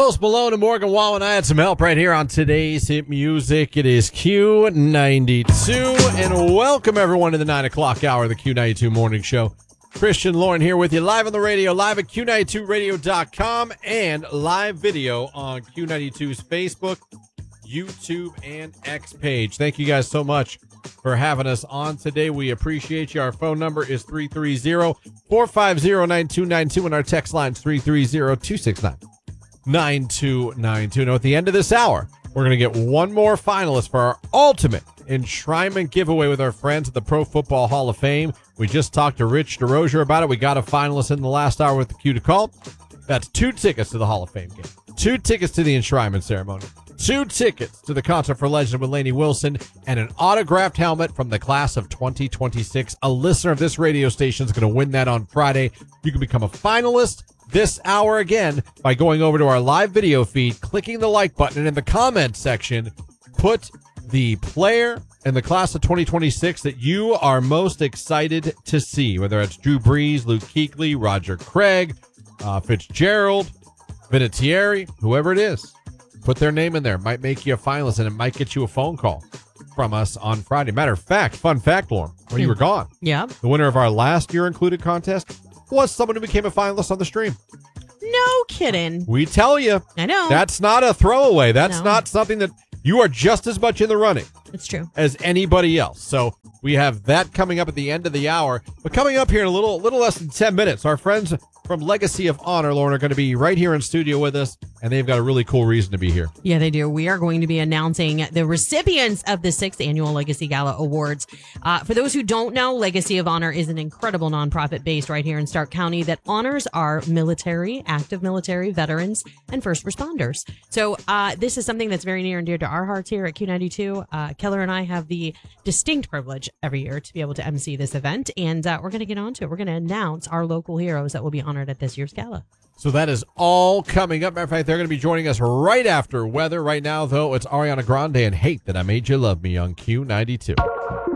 Post Malone and Morgan Wallen. I had some help right here on today's hit music. It is Q92, and welcome everyone to the 9 o'clock hour of the Q92 Morning Show. Christian Lauren here with you, live on the radio, live at Q92radio.com, and live video on Q92's Facebook, YouTube, and X page. Thank you guys so much for having us on today. We appreciate you. Our phone number is 330-450-9292, and our text line is 330-269-9292. Now, at the end of this hour, we're going to get one more finalist for our ultimate enshrinement giveaway with our friends at the Pro Football Hall of Fame. We just talked to Rich DeRozier about it. We got a finalist in the last hour with the cue to call. That's 2 tickets to the Hall of Fame game, 2 tickets to the enshrinement ceremony, 2 tickets to the Concert for Legend with Lainey Wilson, and an autographed helmet from the class of 2026. A listener of this radio station is going to win that on Friday. You can become a finalist this hour again by going over to our live video feed, clicking the like button, and in the comment section, put the player in the class of 2026 that you are most excited to see, whether it's Drew Brees, Luke Kuechly, Roger Craig, Fitzgerald, Vinatieri, whoever it is. Put their name in there. Might make you a finalist, and it might get you a phone call from us on Friday. Matter of fact, fun fact, Lauren, when you were gone, the winner of our last year included contest was someone who became a finalist on the stream. No kidding. We tell you. I know. That's not a throwaway. That's not something that you are just as much in the running. It's true. As anybody else. So we have that coming up at the end of the hour. But coming up here in a little less than 10 minutes, our friends from Legacy of Honor, Lauren, are going to be right here in studio with us, and they've got a really cool reason to be here. Yeah, they do. We are going to be announcing the recipients of the 6th Annual Legacy Gala Awards. For those who don't know, Legacy of Honor is an incredible nonprofit based right here in Stark County that honors our military, active military, veterans, and first responders. So this is something that's very near and dear to our hearts here at Q92. Keller and I have the distinct privilege every year to be able to MC this event, and we're going to get on to it. We're going to announce our local heroes that will be honored at this year's gala. So that is all coming up. Matter of fact, they're going to be joining us right after weather. Right now, though, it's Ariana Grande and Hate That I Made You Love Me on Q92.